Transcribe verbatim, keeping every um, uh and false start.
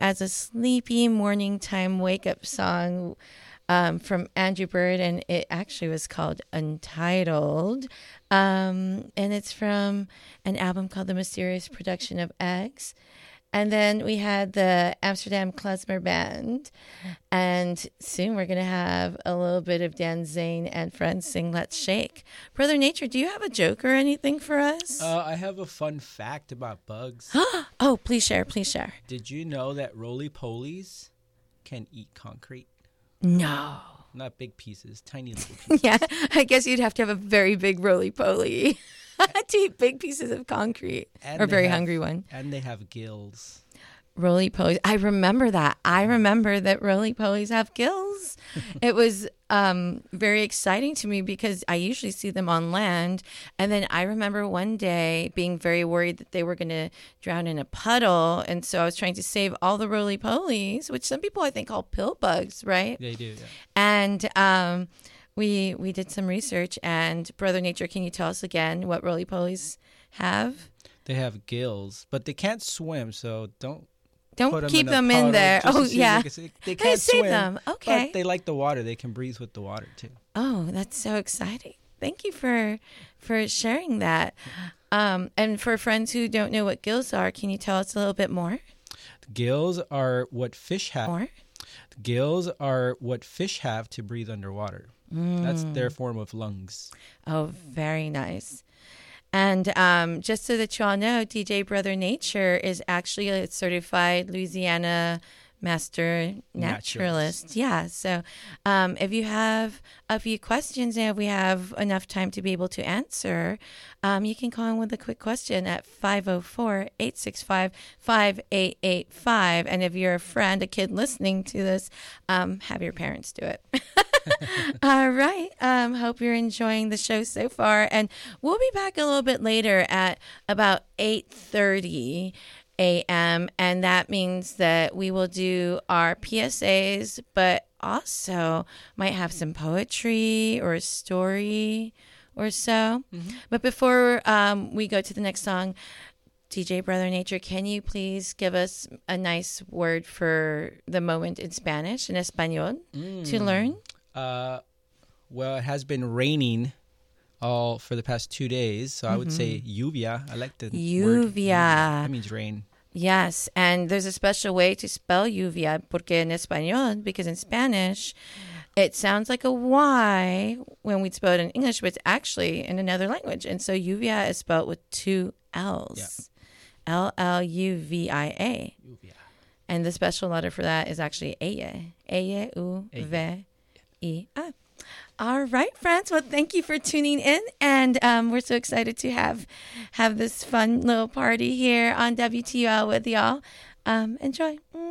as a sleepy morning time wake up song um, from Andrew Bird, and it actually was called Untitled. Um, and it's from an album called The Mysterious Production of X. And then we had the Amsterdam Klezmer Band. And soon we're going to have a little bit of Dan Zane and friends sing Let's Shake. Brother Nature, do you have a joke or anything for us? Uh, I have a fun fact about bugs. Oh, please share, please share. Did you know that roly-polies can eat concrete? No. Not big pieces, tiny little pieces. Yeah, I guess you'd have to have a very big roly-poly to eat big pieces of concrete. And or a very have, hungry one. And they have gills. Roly-polies. I remember that. I remember that roly-polies have gills. It was um, very exciting to me because I usually see them on land. And then I remember one day being very worried that they were going to drown in a puddle. And so I was trying to save all the roly-polies, which some people I think call pill bugs, right? They do, yeah. And um, we we did some research. And Brother Nature, can you tell us again what roly-polies have? They have gills, but they can't swim, so don't... Don't Put them keep in them in there. Oh, yeah. They, can, they Hey, can't save swim. them. Okay. But they like the water. They can breathe with the water, too. Oh, that's so exciting. Thank you for for sharing that. Um, and for friends who don't know what gills are, can you tell us a little bit more? Gills are what fish have. More? Gills are what fish have to breathe underwater. Mm. That's their form of lungs. Oh, very nice. And um, just so that you all know, D J Brother Nature is actually a certified Louisiana master naturalist. naturalist. Yeah. So um, if you have a few questions and if we have enough time to be able to answer, um, you can call in with a quick question at five oh four, eight six five, five eight eight five. And if you're a friend, a kid listening to this, um, have your parents do it. All right. Um, hope you're enjoying the show so far. And we'll be back a little bit later at about eight thirty a.m. And that means that we will do our P S As, but also might have some poetry or a story or so. Mm-hmm. But before um, we go to the next song, D J Brother Nature, can you please give us a nice word for the moment in Spanish, in Espanol, mm. to learn? Uh, well, it has been raining all for the past two days, so mm-hmm. I would say lluvia. I like the lluvia. word lluvia. That means rain. Yes, and there's a special way to spell lluvia, porque en español, because in Spanish, it sounds like a Y when we spell it in English, but it's actually in another language. And so lluvia is spelled with two L's. Yeah. L L U V I A. Lluvia. And the special letter for that is actually ella. Ella, U, V, I, A. All right, friends. Well, thank you for tuning in. And um, we're so excited to have have this fun little party here on W T U L with y'all. Um, enjoy.